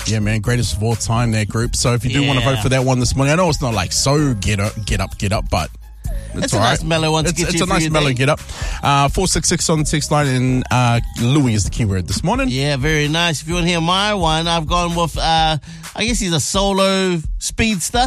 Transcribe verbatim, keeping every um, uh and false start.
Yeah, man, greatest of all time, their group. So if you do Yeah. want to vote for that one this morning, I know it's not like so get up, get up, get up, but it's, It's a all right. nice mellow one to It's, get it's you a through nice your mellow day. get up. Uh, four six six on the text line, and uh, Louis is the keyword this morning. Yeah, very nice. If you want to hear my one, I've gone with, uh, I guess he's a solo speedster.